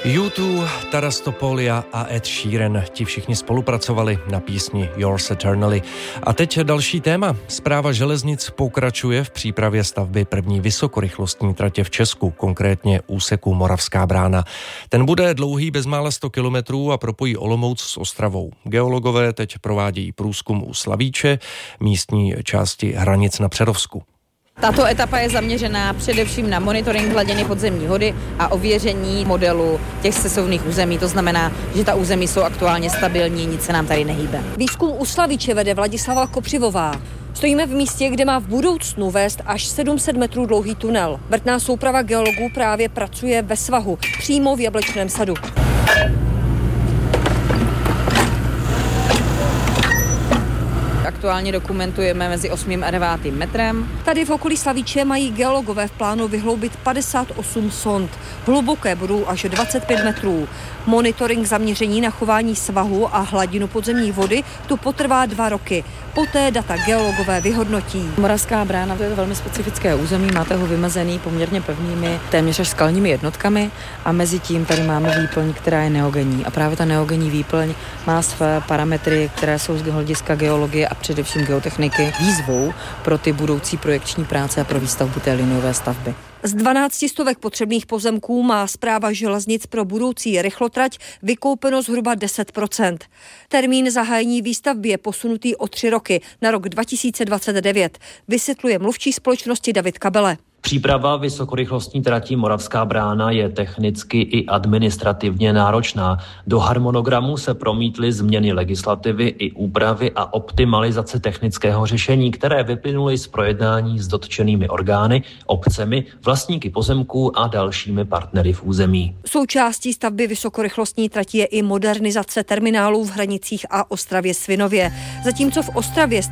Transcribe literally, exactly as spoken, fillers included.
U dva, Taras Topolia a Ed Sheeran, ti všichni spolupracovali na písni Yours Eternally. A teď další téma. Správa železnic pokračuje v přípravě stavby první vysokorychlostní tratě v Česku, konkrétně úseku Moravská Brána. Ten bude dlouhý bezmála sto kilometrů a propojí Olomouc s Ostravou. Geologové teď provádějí průzkum u Slavíče, místní části hranic na Přerovsku. Tato etapa je zaměřená především na monitoring hladiny podzemní vody a ověření modelu těch sesuvných území. To znamená, že ta území jsou aktuálně stabilní, nic se nám tady nehýbe. Výzkum u Slavíče vede Vladislava Kopřivová. Stojíme v místě, kde má v budoucnu vést až sedm set metrů dlouhý tunel. Vrtná souprava geologů právě pracuje ve svahu, přímo v jablečném sadu. Aktuálně dokumentujeme mezi osmým a devátým metrem. Tady v okolí Slavíče mají geologové v plánu vyhloubit padesát osm sond. Hluboké budou až dvacet pět metrů. Monitoring zaměření na chování svahu a hladinu podzemní vody tu potrvá dva roky. Poté data geologové vyhodnotí. Moravská Brána, to je velmi specifické území, máte ho vymezený poměrně pevnými, téměř až skalními jednotkami a mezi tím tady máme výplň, která je neogenní. A právě ta neogenní výplň má své parametry, které jsou z hlediska geologie a především geotechniky výzvou pro ty budoucí projekční práce a pro výstavbu té liniové stavby. Z dvanácti stovek potřebných pozemků má správa železnic pro budoucí rychlotrať vykoupeno zhruba deset procent. Termín zahájení výstavby je posunutý o tři roky na rok dva tisíce dvacet devět, vysvětluje mluvčí společnosti David Kabele. Příprava vysokorychlostní trati Moravská Brána je technicky i administrativně náročná. Do harmonogramu se promítly změny legislativy i úpravy a optimalizace technického řešení, které vyplynuly z projednání s dotčenými orgány, obcemi, vlastníky pozemků a dalšími partnery v území. Součástí stavby vysokorychlostní trati je i modernizace terminálů v Hranicích a Ostravě Svinově. Zatímco v Ostravě